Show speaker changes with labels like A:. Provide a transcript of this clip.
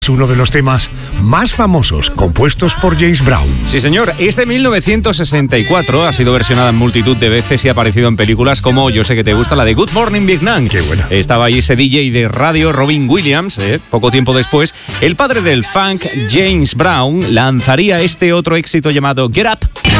A: Es uno de los temas más famosos compuestos por James Brown.
B: Sí, señor. Es de 1964. Ha sido versionada en multitud de veces y ha aparecido en películas como Yo sé que te gusta, la de Good Morning Vietnam.
A: Qué buena.
B: Estaba ahí ese DJ de radio, Robin Williams. Poco tiempo después, el padre del funk, James Brown, lanzaría este otro éxito llamado Get Up.